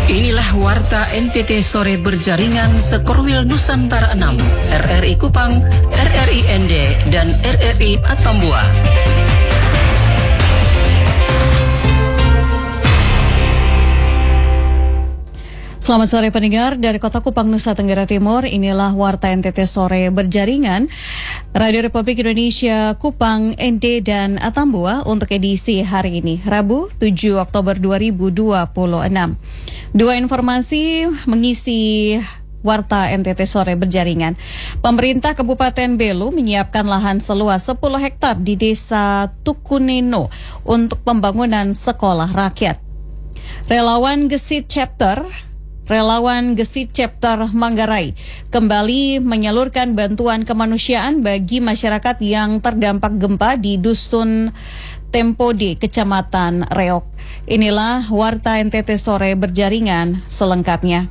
Inilah Warta NTT Sore Berjaringan Sekorwil Nusantara 6, RRI Kupang, RRI Ende, dan RRI Atambua. Selamat sore pendengar dari Kota Kupang, Nusa Tenggara Timur. Inilah Warta NTT Sore Berjaringan Radio Republik Indonesia Kupang, NT, dan Atambua untuk edisi hari ini, Rabu 7 Oktober 2026. Dua informasi mengisi Warta NTT Sore Berjaringan. Pemerintah Kabupaten Belu menyiapkan lahan seluas 10 hektar di Desa Tukuneno untuk pembangunan sekolah rakyat. Relawan Gesit Chapter Manggarai kembali menyalurkan bantuan kemanusiaan bagi masyarakat yang terdampak gempa di Dusun Tempode, Kecamatan Reok. Inilah Warta NTT Sore Berjaringan selengkapnya.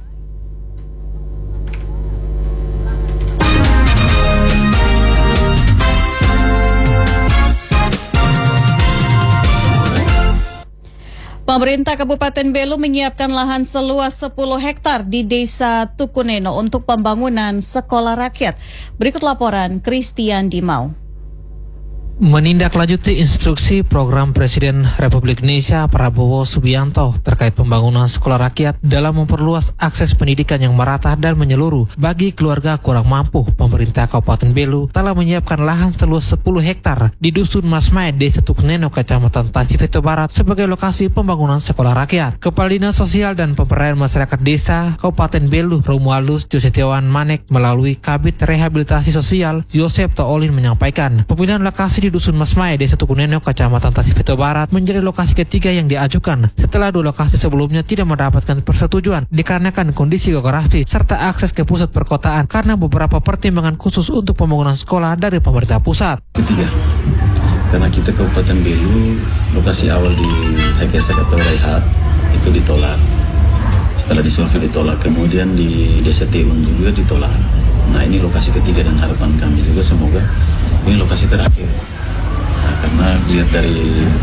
Pemerintah Kabupaten Belu menyiapkan lahan seluas 10 hektar di Desa Tukuneno untuk pembangunan sekolah rakyat. Berikut laporan Christian Dimau. Menindaklanjuti instruksi program Presiden Republik Indonesia Prabowo Subianto terkait pembangunan sekolah rakyat dalam memperluas akses pendidikan yang merata dan menyeluruh bagi keluarga kurang mampu, pemerintah Kabupaten Belu telah menyiapkan lahan seluas 10 hektar di Dusun Masmai, Desa Tukuneno, Kecamatan Tasifito Barat sebagai lokasi pembangunan sekolah rakyat. Kepala Dinas Sosial dan Pemberdayaan Masyarakat Desa Kabupaten Belu, Romualdus Josetiawan Manek, melalui Kabid Rehabilitasi Sosial Yosep Toolin menyampaikan, pemilihan lokasi di Dusun Masmai, Desa Tukuneno, Kecamatan Tasifito Barat menjadi lokasi ketiga yang diajukan setelah dua lokasi sebelumnya tidak mendapatkan persetujuan dikarenakan kondisi geografis serta akses ke pusat perkotaan karena beberapa pertimbangan khusus untuk pembangunan sekolah dari pemerintah pusat. Ketiga, karena kita Kabupaten Belu, lokasi awal di Hekesa atau Rehat itu ditolak. Setelah disurvei ditolak, kemudian di Desa Tiun juga ditolak. Nah, ini lokasi ketiga dan harapan kami juga semoga ini lokasi terakhir. Nah, karena dilihat dari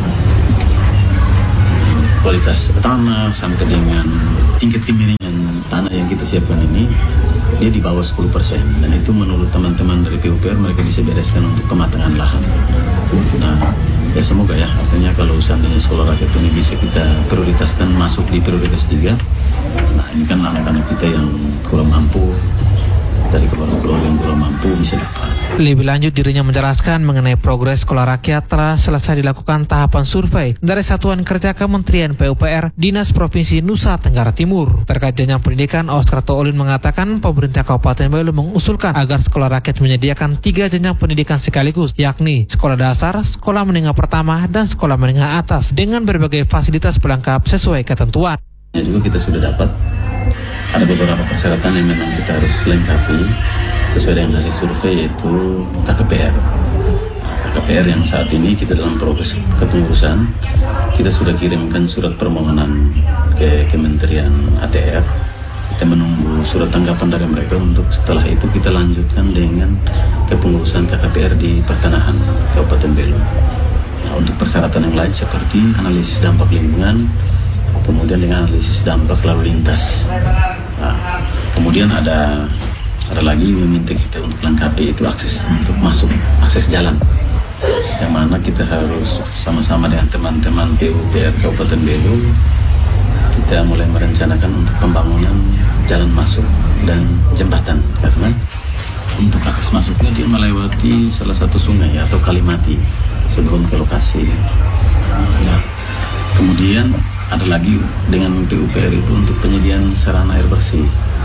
kualitas tanah sampai dengan tingkat kemiringan tanah yang kita siapkan ini, dia di bawah 10%. Dan itu menurut teman-teman dari PUPR mereka bisa bereskan untuk pematangan lahan. Nah, ya semoga ya, artinya kalau seandainya sekolah rakyat ini bisa kita prioritaskan masuk di prioritas 3. Nah, ini kan anak-anak kita yang kurang mampu, dari keluarga yang kurang mampu bisa dapat. Lebih lanjut, dirinya menjelaskan mengenai progres sekolah rakyat telah selesai dilakukan tahapan survei dari Satuan Kerja Kementerian PUPR Dinas Provinsi Nusa Tenggara Timur. Terkait jenjang pendidikan, Oscar Toolin mengatakan pemerintah Kabupaten Belu mengusulkan agar sekolah rakyat menyediakan 3 jenjang pendidikan sekaligus, yakni sekolah dasar, sekolah menengah pertama, dan sekolah menengah atas dengan berbagai fasilitas pelengkap sesuai ketentuan. Juga kita sudah dapat ada beberapa persyaratan yang memang kita harus lengkapi sesuai dengan hasil survei, yaitu KKPR. KKPR yang saat ini kita dalam proses kepengurusan, kita sudah kirimkan surat permohonan ke Kementerian ATR. Kita menunggu surat tanggapan dari mereka untuk setelah itu kita lanjutkan dengan kepengurusan KKPR di Pertanahan Kabupaten Belu. Nah, untuk persyaratan yang lain seperti analisis dampak lingkungan, kemudian dengan analisis dampak lalu lintas. Nah, kemudian ada lagi meminta kita untuk lengkapi itu akses untuk masuk, akses jalan, yang mana kita harus sama-sama dengan teman-teman PUPR Kabupaten Belu kita mulai merencanakan untuk pembangunan jalan masuk dan jembatan, karena untuk akses masuknya dia melewati salah satu sungai atau kalimati sebelum ke lokasi. Nah, kemudian ada lagi dengan PUPR itu untuk penyediaan sarana air bersih.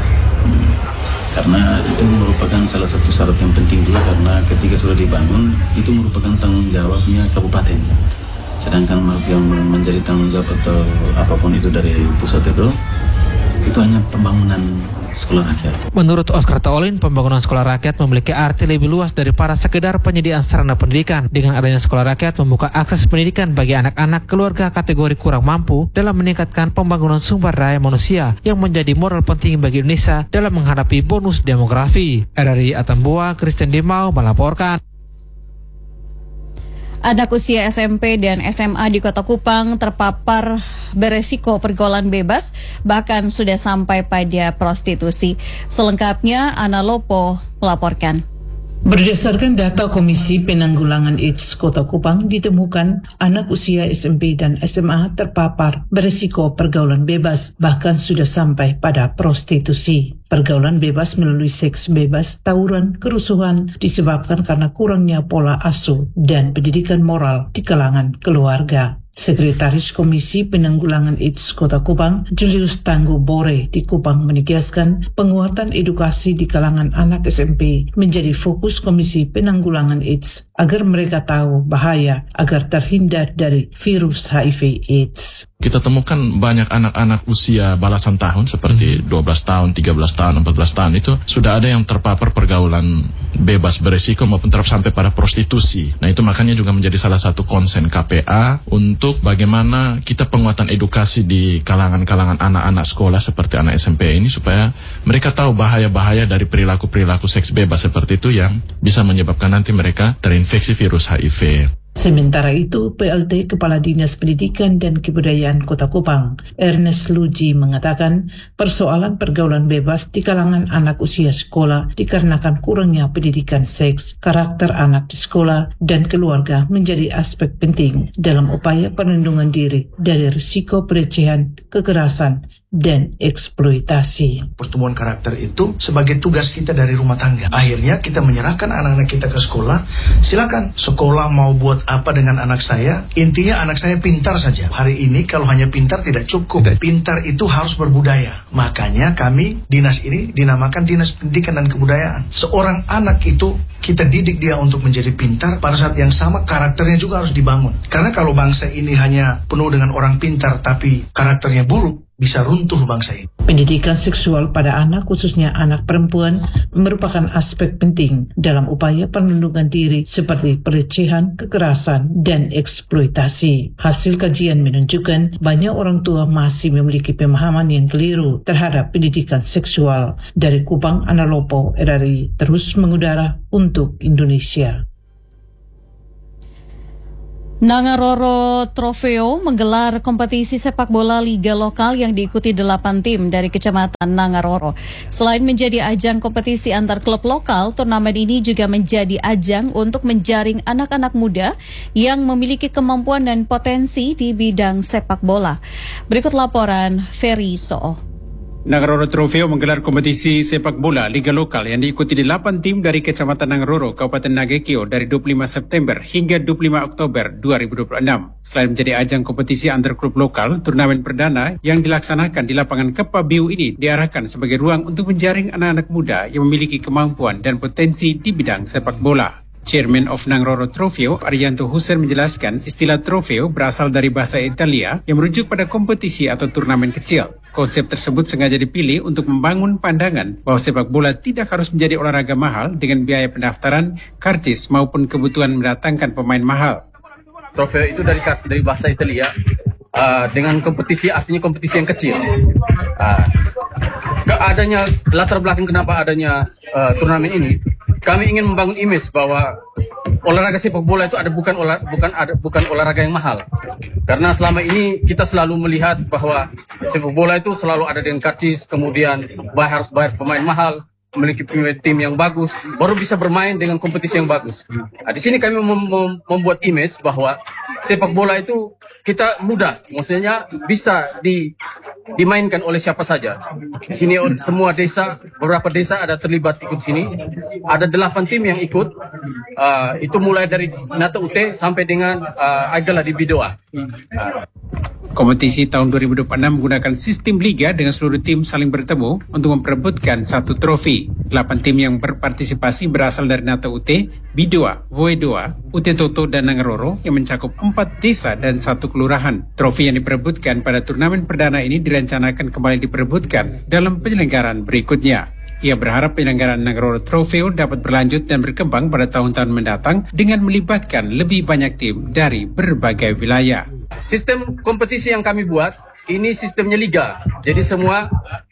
Karena itu merupakan salah satu syarat yang penting juga, karena ketika sudah dibangun itu merupakan tanggung jawabnya kabupaten. Sedangkan yang menjadi tanggung jawab atau apapun itu dari pusat itu hanya pembangunan sekolah rakyat. Menurut Oscar Toolin, pembangunan sekolah rakyat memiliki arti lebih luas daripada sekedar penyediaan sarana pendidikan. Dengan adanya sekolah rakyat membuka akses pendidikan bagi anak-anak keluarga kategori kurang mampu dalam meningkatkan pembangunan sumber daya manusia yang menjadi modal penting bagi Indonesia dalam menghadapi bonus demografi. RRI Atambua, Christian Dimau melaporkan. Anak usia SMP dan SMA di Kota Kupang terpapar beresiko pergaulan bebas, bahkan sudah sampai pada prostitusi. Selengkapnya, Ana Lopo melaporkan. Berdasarkan data Komisi Penanggulangan AIDS Kota Kupang, ditemukan anak usia SMP dan SMA terpapar beresiko pergaulan bebas, bahkan sudah sampai pada prostitusi. Pergaulan bebas melalui seks bebas, tawuran, kerusuhan disebabkan karena kurangnya pola asuh dan pendidikan moral di kalangan keluarga. Sekretaris Komisi Penanggulangan AIDS Kota Kupang, Julius Tangguh Bore di Kupang menegaskan penguatan edukasi di kalangan anak SMP menjadi fokus Komisi Penanggulangan AIDS agar mereka tahu bahaya agar terhindar dari virus HIV AIDS. Kita temukan banyak anak-anak usia belasan tahun seperti 12 tahun, 13 tahun, 14 tahun itu sudah ada yang terpapar pergaulan bebas beresiko maupun sampai pada prostitusi. Nah itu makanya juga menjadi salah satu konsen KPA untuk bagaimana kita penguatan edukasi di kalangan-kalangan anak-anak sekolah seperti anak SMP ini supaya mereka tahu bahaya-bahaya dari perilaku-perilaku seks bebas seperti itu yang bisa menyebabkan nanti mereka terinfeksi virus HIV. Sementara itu, PLT Kepala Dinas Pendidikan dan Kebudayaan Kota Kupang, Ernest Luji mengatakan persoalan pergaulan bebas di kalangan anak usia sekolah dikarenakan kurangnya pendidikan seks, karakter anak di sekolah, dan keluarga menjadi aspek penting dalam upaya perlindungan diri dari risiko pelecehan, kekerasan, dan eksploitasi. Pertumbuhan karakter itu sebagai tugas kita dari rumah tangga. Akhirnya kita menyerahkan anak-anak kita ke sekolah. Silakan sekolah mau buat apa dengan anak saya. Intinya anak saya pintar saja. Hari ini kalau hanya pintar tidak cukup. Pintar itu harus berbudaya. Makanya kami dinas ini dinamakan Dinas Pendidikan dan Kebudayaan. Seorang anak itu kita didik dia untuk menjadi pintar. Pada saat yang sama karakternya juga harus dibangun. Karena kalau bangsa ini hanya penuh dengan orang pintar tapi karakternya buruk, bisa runtuh bangsa ini. Pendidikan seksual pada anak, khususnya anak perempuan, merupakan aspek penting dalam upaya perlindungan diri seperti pelecehan, kekerasan, dan eksploitasi. Hasil kajian menunjukkan banyak orang tua masih memiliki pemahaman yang keliru terhadap pendidikan seksual. Dari Kupang, Ana Lopo, RRI, terus mengudara untuk Indonesia. Nangaroro Trofeo menggelar kompetisi sepak bola liga lokal yang diikuti 8 tim dari Kecamatan Nangaroro. Selain menjadi ajang kompetisi antar klub lokal, turnamen ini juga menjadi ajang untuk menjaring anak-anak muda yang memiliki kemampuan dan potensi di bidang sepak bola. Berikut laporan Ferry Soo. Nangaroro Trofeo menggelar kompetisi sepak bola liga lokal yang diikuti 8 tim dari Kecamatan Nangaroro, Kabupaten Nagekio dari 25 September hingga 25 Oktober 2026. Selain menjadi ajang kompetisi antar klub lokal, turnamen perdana yang dilaksanakan di lapangan Kepabiu ini diarahkan sebagai ruang untuk menjaring anak-anak muda yang memiliki kemampuan dan potensi di bidang sepak bola. Chairman of Nangaroro Trofeo, Arianto Hussein menjelaskan istilah trofeo berasal dari bahasa Italia yang merujuk pada kompetisi atau turnamen kecil. Konsep tersebut sengaja dipilih untuk membangun pandangan bahwa sepak bola tidak harus menjadi olahraga mahal dengan biaya pendaftaran, karcis maupun kebutuhan mendatangkan pemain mahal. Trofeo itu dari bahasa Italia dengan kompetisi, artinya kompetisi yang kecil. Adanya latar belakang kenapa adanya turnamen ini, kami ingin membangun image bahwa olahraga sepak bola itu bukan olahraga yang mahal. Karena selama ini kita selalu melihat bahwa sepak bola itu selalu ada dengan karcis, kemudian harus bayar pemain mahal, memiliki tim yang bagus, baru bisa bermain dengan kompetisi yang bagus. Nah, di sini kami membuat image bahwa sepak bola itu kita mudah, maksudnya bisa dimainkan oleh siapa saja. Di sini semua desa, beberapa desa ada terlibat ikut sini. Ada 8 tim yang ikut. Itu mulai dari Nata Ute sampai dengan Agala di Bidoa. Kompetisi tahun 2026 menggunakan sistem liga dengan seluruh tim saling bertemu untuk memperebutkan satu trofi. 8 tim yang berpartisipasi berasal dari Nata Ute, Bidoa, Voedoa, Ute Toto, dan Nangaroro yang mencakup 4 desa dan 1 kelurahan. Trofi yang diperebutkan pada turnamen perdana ini direncanakan kembali diperebutkan dalam penyelenggaraan berikutnya. Ia berharap penyelenggaraan Nangaroro Trofeo dapat berlanjut dan berkembang pada tahun-tahun mendatang dengan melibatkan lebih banyak tim dari berbagai wilayah. Sistem kompetisi yang kami buat, ini sistemnya liga. Jadi semua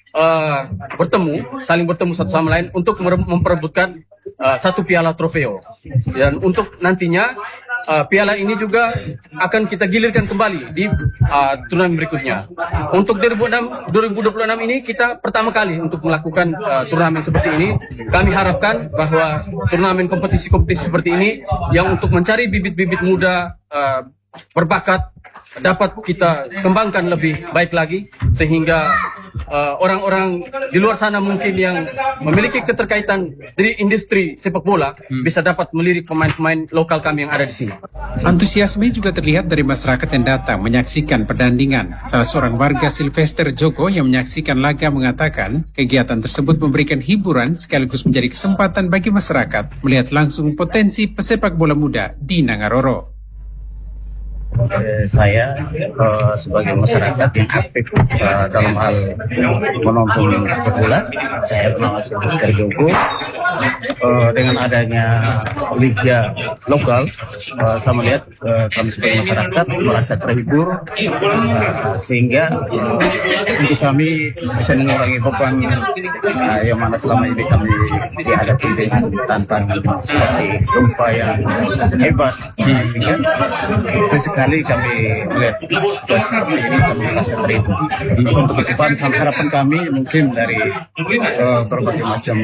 saling bertemu satu sama lain untuk memperebutkan satu piala trofeo. Dan untuk nantinya piala ini juga akan kita gilirkan kembali di turnamen berikutnya. Untuk 2026 ini kita pertama kali untuk melakukan turnamen seperti ini. Kami harapkan bahwa turnamen kompetisi-kompetisi seperti ini yang untuk mencari bibit-bibit muda berbakat dapat kita kembangkan lebih baik lagi, sehingga orang-orang di luar sana mungkin yang memiliki keterkaitan di industri sepak bola bisa dapat melirik pemain-pemain lokal kami yang ada di sini. Antusiasme juga terlihat dari masyarakat yang datang menyaksikan pertandingan. Salah seorang warga Sylvester Joko yang menyaksikan laga mengatakan kegiatan tersebut memberikan hiburan sekaligus menjadi kesempatan bagi masyarakat melihat langsung potensi pesepak bola muda di Nangaroro. Saya sebagai masyarakat yang aktif dalam hal menonton sepak bola, saya bernama Sylvester Joko. Dengan adanya liga lokal, saya melihat kami sebagai masyarakat merasa terhibur, sehingga untuk kami bisa mengurangi beban yang mana selama ini kami dihadapi dengan tantangan seperti gempa yang hebat, sehingga sekali kami melihat situasi seperti ini kami merasa terhibur. Untuk ke depan harapan kami mungkin dari berbagai macam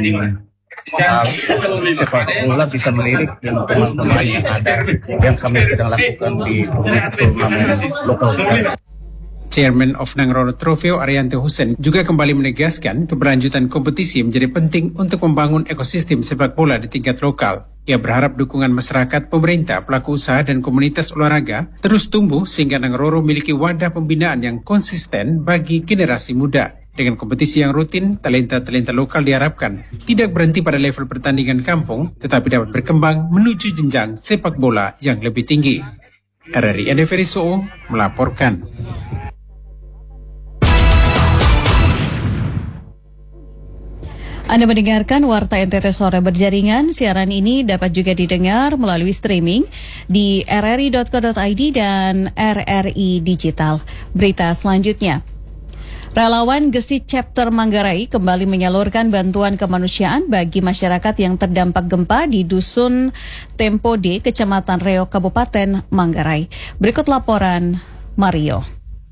sepak bola bisa melirik dengan pemain-pemain yang ada yang kami sedang lakukan di turnamen lokal sekarang. Chairman of Nangaroro Trofeo Arianto Hussein juga kembali menegaskan keberlanjutan kompetisi menjadi penting untuk membangun ekosistem sepak bola di tingkat lokal. Ia berharap dukungan masyarakat, pemerintah, pelaku usaha, dan komunitas olahraga terus tumbuh sehingga Nangaroro memiliki wadah pembinaan yang konsisten bagi generasi muda. Dengan kompetisi yang rutin, talenta-talenta lokal diharapkan tidak berhenti pada level pertandingan kampung, tetapi dapat berkembang menuju jenjang sepak bola yang lebih tinggi. RRI Endeferi Soo melaporkan. Anda mendengarkan Warta NTT Sore Berjaringan. Siaran ini dapat juga didengar melalui streaming di rri.co.id dan RRI Digital. Berita selanjutnya. Relawan Gesit Chapter Manggarai kembali menyalurkan bantuan kemanusiaan bagi masyarakat yang terdampak gempa di Dusun Tempo D, Kecamatan Reo, Kabupaten Manggarai. Berikut laporan Mario.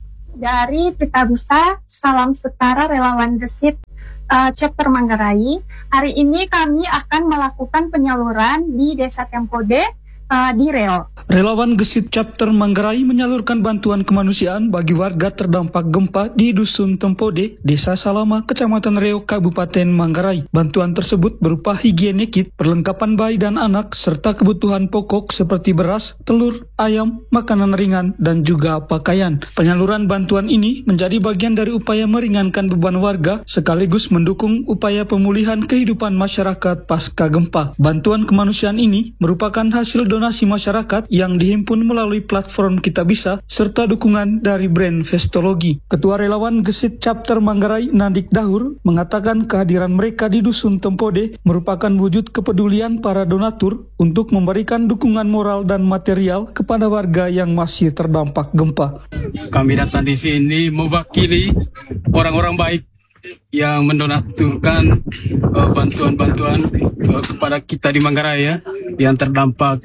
Dari Pita Busa, salam setara relawan Gesit Chapter Manggarai. Hari ini kami akan melakukan penyaluran di Desa Tempode di Reo. Relawan Gesit Chapter Manggarai menyalurkan bantuan kemanusiaan bagi warga terdampak gempa di Dusun Tempode, Desa Salama, Kecamatan Reo, Kabupaten Manggarai. Bantuan tersebut berupa higienik kit, perlengkapan bayi dan anak, serta kebutuhan pokok seperti beras, telur, ayam, makanan ringan, dan juga pakaian. Penyaluran bantuan ini menjadi bagian dari upaya meringankan beban warga sekaligus mendukung upaya pemulihan kehidupan masyarakat pasca gempa. Bantuan kemanusiaan ini merupakan hasil donasi masyarakat yang dihimpun melalui platform Kita Bisa serta dukungan dari brand Vestologi. Ketua Relawan Gesit Chapter Manggarai, Nadik Dahur, mengatakan kehadiran mereka di Dusun Tempode merupakan wujud kepedulian para donatur untuk memberikan dukungan moral dan material kepada warga yang masih terdampak gempa. Kami datang di sini mewakili orang-orang baik yang mendonaturkan bantuan-bantuan kepada kita di Manggarai ya, yang terdampak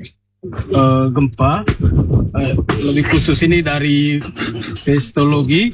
gempa, lebih khusus ini dari Vestologi.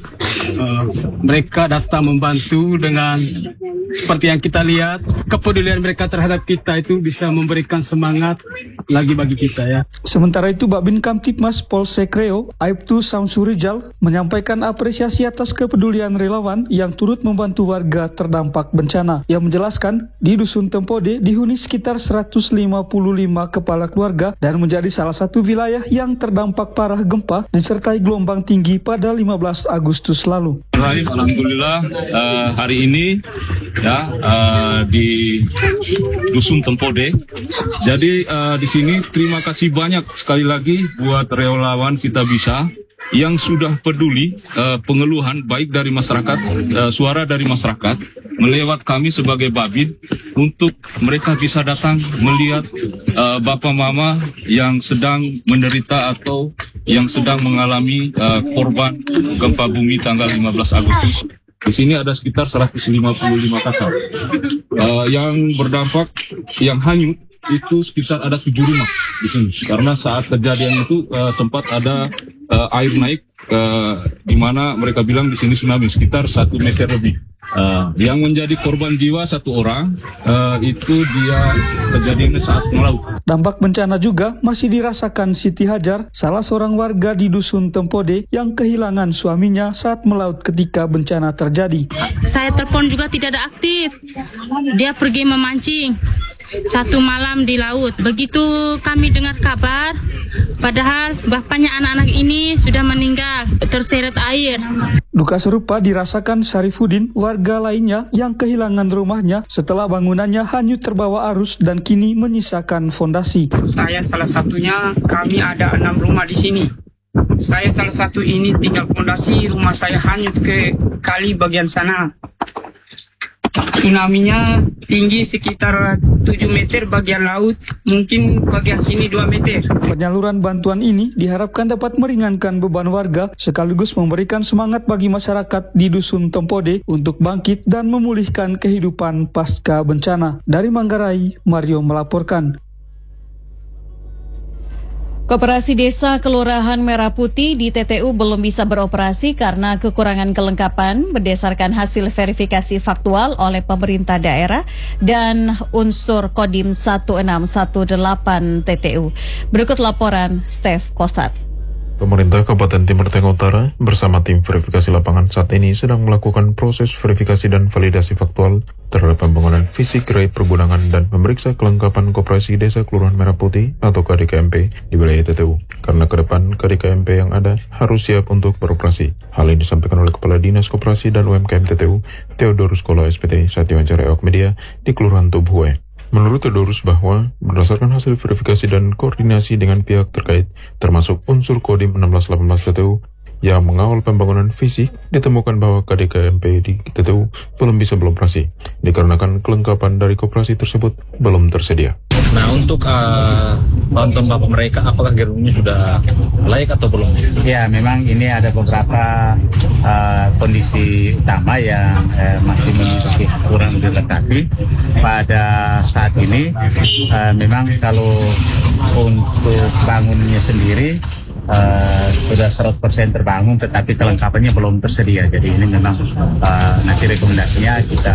Mereka datang membantu dengan seperti yang kita lihat, kepedulian mereka terhadap kita itu bisa memberikan semangat lagi bagi kita ya. Sementara itu Babin Kamtipmas Polsek Reo, Aibtu Samsurijal, menyampaikan apresiasi atas kepedulian relawan yang turut membantu warga terdampak bencana. Ia menjelaskan di Dusun Tempode dihuni sekitar 155 kepala keluarga dan menjadi salah satu wilayah yang terdampak parah gempa disertai gelombang tinggi pada 15 Agustus lalu. Alhamdulillah hari ini ya di Dusun Tempode. Jadi di sini terima kasih banyak sekali lagi buat relawan Kita Bisa yang sudah peduli pengeluhan baik dari masyarakat, suara dari masyarakat melewat kami sebagai Babin untuk mereka bisa datang melihat bapak mama yang sedang menderita atau yang sedang mengalami korban gempa bumi tanggal 15 Agustus. Di sini ada sekitar 155 kakak yang berdampak, yang hanyut itu sekitar ada 7 rumah di sini. Karena saat kejadian itu sempat ada air naik, di mana mereka bilang di sini tsunami sekitar 1 meter lebih. Yang menjadi korban jiwa 1 orang, itu dia kejadiannya saat melaut. Dampak bencana juga masih dirasakan Siti Hajar, salah seorang warga di Dusun Tempode yang kehilangan suaminya saat melaut ketika bencana terjadi. Saya telepon juga tidak ada aktif. Dia pergi memancing 1 malam di laut. Begitu kami dengar kabar, padahal bapaknya anak-anak ini sudah meninggal, terseret air. Duka serupa dirasakan Syarifuddin, warga lainnya yang kehilangan rumahnya setelah bangunannya hanyut terbawa arus dan kini menyisakan fondasi. Saya salah satunya, kami ada 6 rumah di sini. Saya salah satu ini tinggal fondasi, rumah saya hanyut ke kali bagian sana. Tsunami-nya tinggi sekitar 7 meter bagian laut, mungkin bagian sini 2 meter. Penyaluran bantuan ini diharapkan dapat meringankan beban warga sekaligus memberikan semangat bagi masyarakat di Dusun Tempode untuk bangkit dan memulihkan kehidupan pasca bencana. Dari Manggarai, Mario melaporkan. Koperasi Desa Kelurahan Merah Putih di TTU belum bisa beroperasi karena kekurangan kelengkapan berdasarkan hasil verifikasi faktual oleh pemerintah daerah dan unsur Kodim 1618 TTU. Berikut laporan Steph Kosat. Pemerintah Kabupaten Timur Tengah Utara bersama tim verifikasi lapangan saat ini sedang melakukan proses verifikasi dan validasi faktual terhadap pembangunan fisik gerai pergudangan dan memeriksa kelengkapan Koperasi Desa Kelurahan Merah Putih atau KDKMP di wilayah TTU. Karena ke depan KDKMP yang ada harus siap untuk beroperasi. Hal ini disampaikan oleh Kepala Dinas Koperasi dan UMKM TTU, Theodorus Kola SPT saat diwawancara Awak Media di Kelurahan Tubuhue. Menurut Theodorus bahwa berdasarkan hasil verifikasi dan koordinasi dengan pihak terkait, termasuk unsur Kodim 1618 TTU yang mengawal pembangunan fisik, ditemukan bahwa KDKMP di TTU belum bisa beroperasi, dikarenakan kelengkapan dari koperasi tersebut belum tersedia. Nah, untuk bahan tempat mereka, apakah gedungnya sudah layak atau belum? Ya, memang ini ada beberapa kondisi utama yang masih memiliki kurang dilengkapi. Pada saat ini, memang kalau untuk bangunannya sendiri sudah 100% terbangun, tetapi kelengkapannya belum tersedia. Jadi ini memang nanti rekomendasinya kita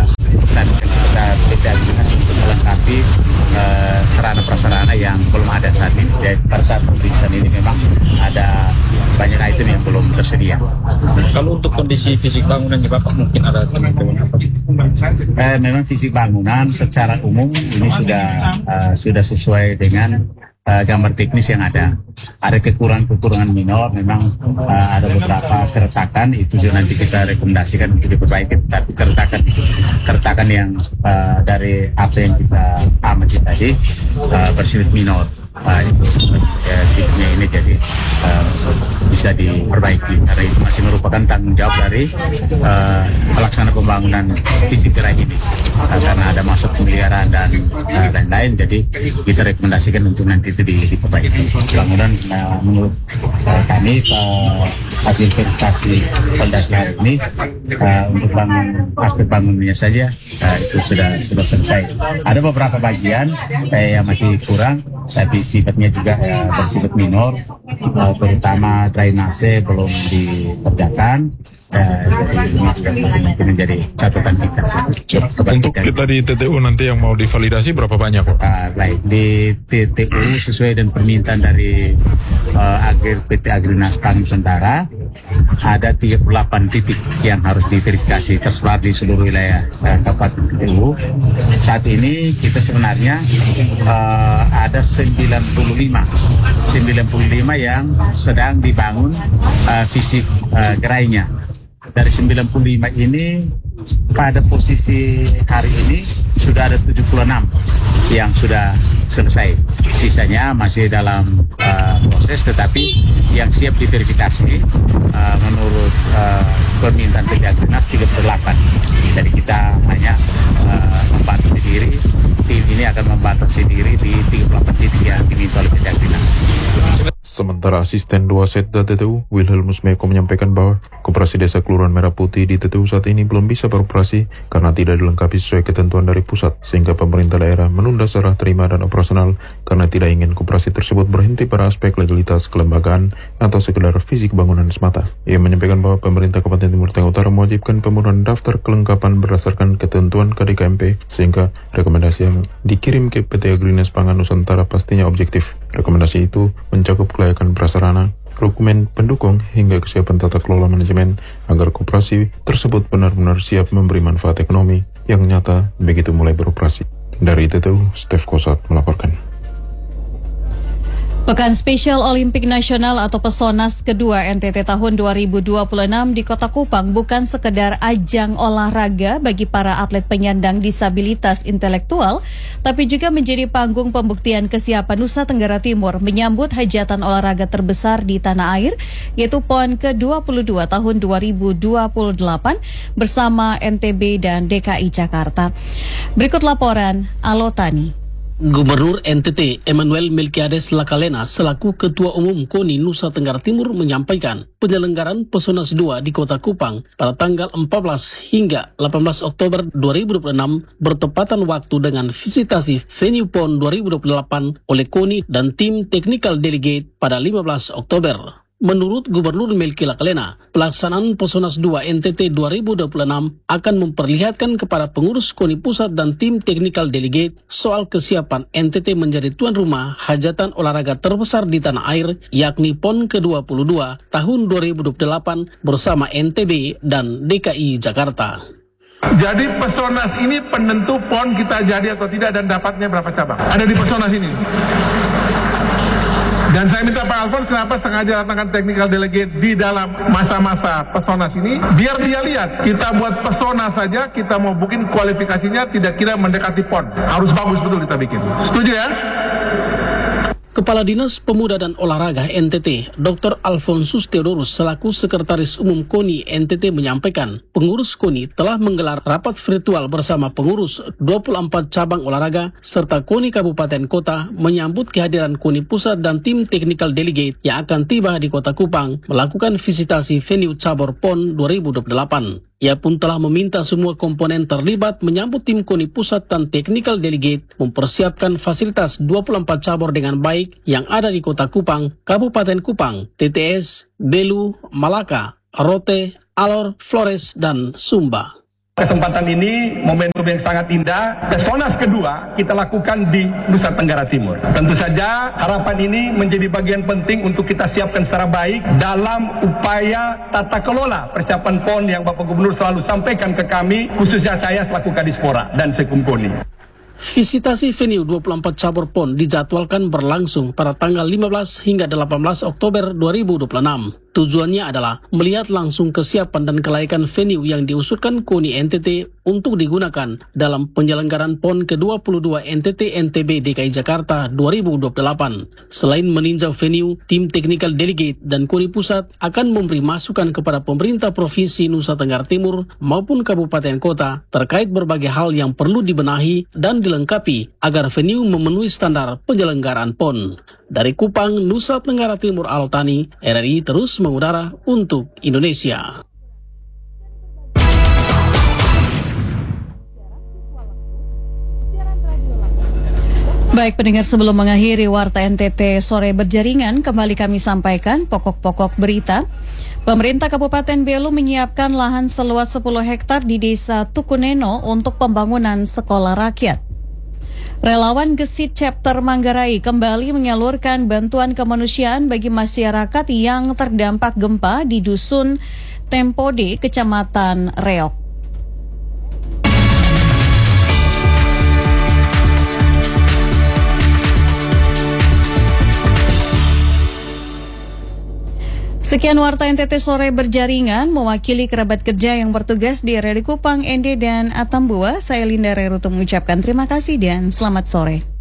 untuk melengkapi sarana prasarana yang belum ada saat ini. Jadi pada saat pemeriksaan ini memang ada banyak item yang belum tersedia. Kalau untuk kondisi fisik bangunannya Bapak mungkin ada teman-teman apa? Memang fisik bangunan secara umum ini sudah sesuai dengan gambar teknis yang ada. Ada kekurangan minor, memang ada beberapa keretakan, itu juga nanti kita rekomendasikan untuk diperbaiki. Tapi keretakan yang dari apa yang kita amati tadi bersifat minor. Sifatnya ini jadi bisa diperbaiki karena itu masih merupakan tanggung jawab dari pelaksana pembangunan fisik gerai ini karena ada masuk pemeliharaan dan lain-lain, jadi kita rekomendasikan untuk nanti itu diperbaiki. Bangunan menurut kami hasil verifikasi fondasi hari ini untuk aspek bangunannya saja itu sudah selesai. Ada beberapa bagian yang masih kurang, tapi sifatnya juga bersifat minor, terutama drainase belum dikerjakan. Jadi ini juga mungkin menjadi catatan kita. Untuk kita di TTU nanti yang mau divalidasi berapa banyak Pak? Baik, di TTU sesuai dengan permintaan dari PT Agrinas Pangan Nusantara ada 38 titik yang harus diverifikasi tersebar di seluruh wilayah Kabupaten TTU. Saat ini kita sebenarnya ada 95 yang sedang dibangun fisik gerainya. Dari 95 ini pada posisi hari ini sudah ada 76 yang sudah selesai. Sisanya masih dalam proses, tetapi yang siap diverifikasi menurut permintaan PT Agrinas 38. Jadi kita hanya membatasi diri, tim ini akan membatasi diri di 38 titik yang diminta oleh PT Agrinas. Sementara Asisten 2 Setda TTU, Wilhelmus Meko menyampaikan bahwa Koperasi Desa Kelurahan Merah Putih di TTU saat ini belum bisa beroperasi karena tidak dilengkapi sesuai ketentuan dari pusat, sehingga pemerintah daerah menunda serah terima dan operasional karena tidak ingin koperasi tersebut berhenti pada aspek legalitas kelembagaan atau sekedar fisik bangunan semata. Ia menyampaikan bahwa pemerintah Kabupaten Timur Tengah Utara mewajibkan pemenuhan daftar kelengkapan berdasarkan ketentuan KDKMP, sehingga rekomendasi yang dikirim ke PT Agrinas Pangan Nusantara pastinya objektif. Rekomendasi itu mencakup kelayakan prasarana, dokumen pendukung, hingga kesiapan tata kelola manajemen agar koperasi tersebut benar-benar siap memberi manfaat ekonomi yang nyata begitu mulai beroperasi. Dari TTU, Stef Kosat melaporkan. Pekan Spesial Olimpik Nasional atau Pesonas kedua NTT tahun 2026 di Kota Kupang bukan sekedar ajang olahraga bagi para atlet penyandang disabilitas intelektual, tapi juga menjadi panggung pembuktian kesiapan Nusa Tenggara Timur menyambut hajatan olahraga terbesar di tanah air, yaitu PON ke-22 tahun 2028 bersama NTB dan DKI Jakarta. Berikut laporan Alotani. Gubernur NTT Emmanuel Melkiades Lakalena selaku Ketua Umum KONI Nusa Tenggara Timur menyampaikan penyelenggaraan Pesonas 2 di Kota Kupang pada tanggal 14 hingga 18 Oktober 2026 bertepatan waktu dengan visitasi venue PON 2028 oleh KONI dan tim Technical Delegate pada 15 Oktober. Menurut Gubernur Melki Lakalena, pelaksanaan Pesonas 2 NTT 2026 akan memperlihatkan kepada pengurus KONI Pusat dan tim Technical Delegate soal kesiapan NTT menjadi tuan rumah hajatan olahraga terbesar di tanah air, yakni PON ke-22 tahun 2028 bersama NTB dan DKI Jakarta. Jadi Pesonas ini penentu PON kita jadi atau tidak dan dapatnya berapa cabang. Ada di Pesonas ini. Dan saya minta Pak Alfons kenapa sengaja datangkan technical delegate di dalam masa-masa Pesonas ini, biar dia lihat kita buat Pesonas saja, kita mau bikin kualifikasinya tidak kira mendekati PON, harus bagus betul kita bikin. Setuju ya? Kepala Dinas Pemuda dan Olahraga NTT, Dr. Alfonsus Theodorus selaku Sekretaris Umum KONI NTT menyampaikan, pengurus KONI telah menggelar rapat virtual bersama pengurus 24 cabang olahraga serta KONI Kabupaten Kota menyambut kehadiran KONI Pusat dan tim Technical Delegate yang akan tiba di Kota Kupang melakukan visitasi venue cabur PON 2028. Ia pun telah meminta semua komponen terlibat menyambut tim KONI Pusat dan Technical Delegate mempersiapkan fasilitas 24 cabur dengan baik yang ada di Kota Kupang, Kabupaten Kupang, TTS, Belu, Malaka, Rote, Alor, Flores, dan Sumba. Kesempatan ini momentum yang sangat indah. Pesonas kedua kita lakukan di Nusa Tenggara Timur. Tentu saja harapan ini menjadi bagian penting untuk kita siapkan secara baik dalam upaya tata kelola persiapan PON yang Bapak Gubernur selalu sampaikan ke kami, khususnya saya selaku Kadispora dan Sekum KONI. Visitasi venue 24 cabur PON dijadwalkan berlangsung pada tanggal 15 hingga 18 Oktober 2026. Tujuannya adalah melihat langsung kesiapan dan kelayakan venue yang diusulkan KONI NTT untuk digunakan dalam penyelenggaraan PON ke-22 NTT NTB DKI Jakarta 2028. Selain meninjau venue, tim Technical Delegate dan KONI Pusat akan memberi masukan kepada pemerintah Provinsi Nusa Tenggara Timur maupun Kabupaten Kota terkait berbagai hal yang perlu dibenahi dan dilengkapi agar venue memenuhi standar penyelenggaraan PON. Dari Kupang, Nusa Tenggara Timur, Alotani, RRI terus mengudara untuk Indonesia. Baik pendengar, sebelum mengakhiri Warta NTT Sore Berjaringan, kembali kami sampaikan pokok-pokok berita. Pemerintah Kabupaten Belu menyiapkan lahan seluas 10 hektar di Desa Tukuneno untuk pembangunan sekolah rakyat. Relawan Gesit Chapter Manggarai kembali menyalurkan bantuan kemanusiaan bagi masyarakat yang terdampak gempa di Dusun Tempode, Kecamatan Reok. Sekian Warta NTT Sore Berjaringan, mewakili kerabat kerja yang bertugas di RRI Kupang, ND dan Atambua, saya Linda Rerutu mengucapkan terima kasih dan selamat sore.